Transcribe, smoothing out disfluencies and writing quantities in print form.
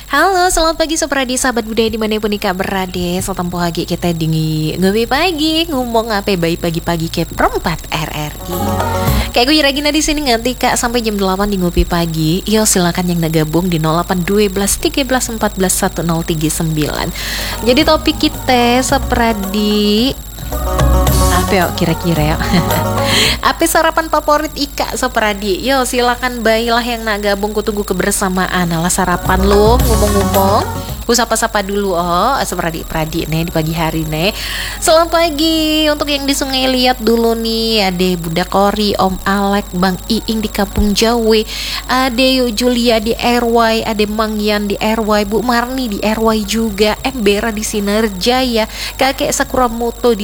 Halo, selamat pagi Sopradi, sahabat budaya dimanapun Ika berada. Setempuh pagi kita dingi ngopi pagi, ngomong apa bayi pagi-pagi ke perempat RRI. Kayak gue Regina di sini nganti Kak sampai jam 8 di ngopi pagi. Yo silakan yang gabung di 0812 13 14 1039. Jadi topik kita Sopradi apa ya kira-kira ya? Apa sarapan favorit Ika Sopradi? Yo silakan bayilah yang nak gabung kutunggu kebersamaan. Alah sarapan lo ngomong-ngomong. Ku sapa-sapa dulu Sopradi Pradi nih di pagi hari nih. Selamat pagi untuk yang di Sungai Liat dulu nih. Ade Bunda Kori, Om Alek, Bang Iing di Kampung Jawa. Ade Julia di RY, Ade Mang Yan di RY, Bu Marni di RY juga, Embera di Sinerjaya, Kakek Sakuramoto di